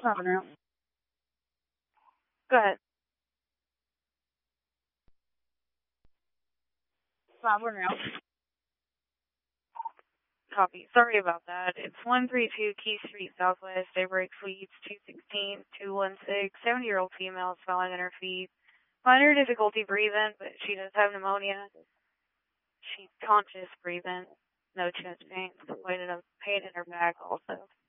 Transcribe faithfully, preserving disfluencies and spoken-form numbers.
Robin room. Go ahead. Robin room. Copy. Sorry about that. It's one three two Key Street Southwest, Daybreak Suites, two sixteen, two one six. seventy-year-old female swelling in her feet. Minor difficulty breathing, but she does have pneumonia. She's conscious breathing. No chest pain. Weight of pain in her back also.